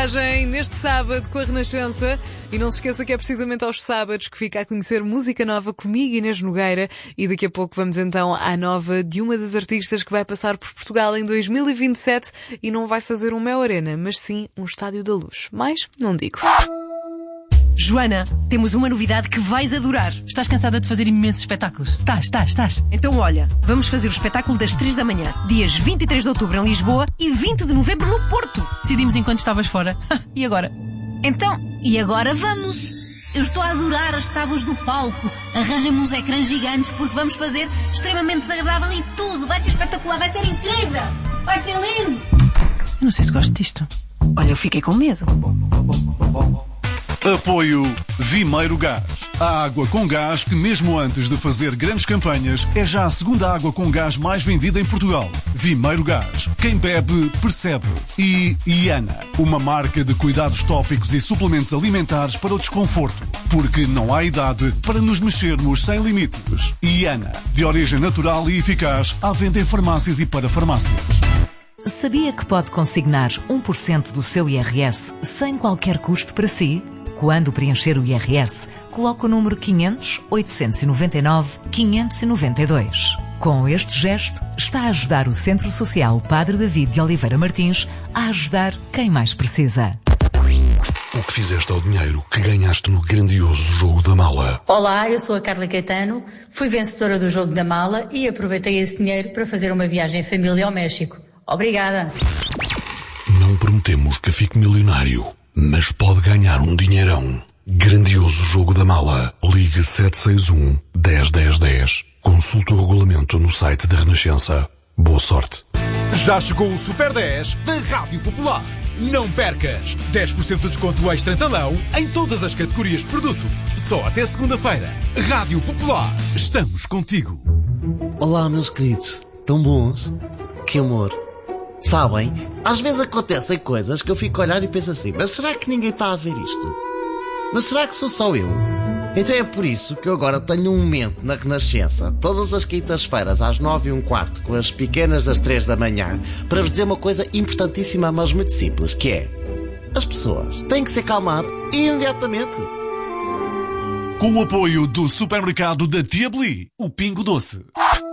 viagem neste sábado com a Renascença. E não se esqueça que é precisamente aos sábados que fica a conhecer música nova comigo, Inês Nogueira. E daqui a pouco vamos então à nova de uma das artistas que vai passar por Portugal em 2027 e não vai fazer um Mel Arena, mas sim um Estádio da Luz. Mas não digo. Joana, temos uma novidade que vais adorar. Estás cansada de fazer imensos espetáculos? Estás. Então olha, vamos fazer o espetáculo das 3 da manhã, dias 23 de outubro em Lisboa e 20 de novembro no Porto. Decidimos enquanto estavas fora. E agora? Então, e agora vamos? Eu estou a adorar as tábuas do palco. Arranjem-me uns ecrãs gigantes porque vamos fazer extremamente desagradável e tudo. Vai ser espetacular, vai ser incrível. Vai ser lindo. Eu não sei se gosto disto. Olha, eu fiquei com medo. Apoio Vimeiro Gás. A água com gás que, mesmo antes de fazer grandes campanhas, é já a segunda água com gás mais vendida em Portugal. Vimeiro Gás. Quem bebe, percebe. E Iana, uma marca de cuidados tópicos e suplementos alimentares para o desconforto. Porque não há idade para nos mexermos sem limites. Iana, de origem natural e eficaz, à venda em farmácias e para farmácias. Sabia que pode consignar 1% do seu IRS sem qualquer custo para si? Quando preencher o IRS, coloque o número 500-899-592. Com este gesto, está a ajudar o Centro Social Padre David de Oliveira Martins a ajudar quem mais precisa. O que fizeste ao dinheiro que ganhaste no grandioso Jogo da Mala? Olá, eu sou a Carla Caetano, fui vencedora do Jogo da Mala e aproveitei esse dinheiro para fazer uma viagem em família ao México. Obrigada. Não prometemos que fique milionário, mas pode ganhar um dinheirão. Grandioso Jogo da Mala. Ligue 761 10 10 10. Consulte o regulamento no site da Renascença. Boa sorte. Já chegou o Super 10 da Rádio Popular. Não percas! 10% de desconto extra em talão em todas as categorias de produto. Só até segunda-feira. Rádio Popular. Estamos contigo. Olá, meus queridos. Tão bons. Que amor. Sabem, às vezes acontecem coisas que eu fico a olhar e penso assim, mas será que ninguém está a ver isto? Mas será que sou só eu? Então é por isso que eu agora tenho um momento na Renascença, todas as quintas-feiras às 9h15, com as pequenas das 3 da manhã, para vos dizer uma coisa importantíssima, mas muito simples, que é: as pessoas têm que se acalmar imediatamente. Com o apoio do supermercado da Tia Beli, o Pingo Doce.